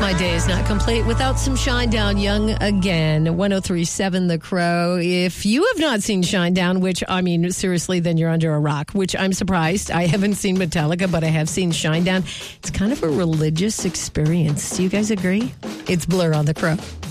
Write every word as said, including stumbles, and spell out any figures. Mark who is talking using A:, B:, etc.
A: My day is not complete without some Shinedown Young again. one oh three point seven The Crow. If you have not seen Shinedown, which, I mean, seriously, then you're under a rock, which I'm surprised. I haven't seen Metallica, but I have seen Shinedown. It's kind of a religious experience. Do you guys agree? It's Blur on The Crow.